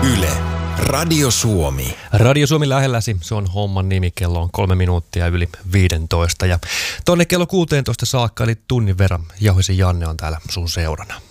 Yle, Radio Suomi. Radio Suomi lähelläsi, se on homman nimi, kello on 3 minuuttia yli 15 ja tonne kello 16 saakka eli tunnin verran Jauhisen Janne on täällä sun seurana.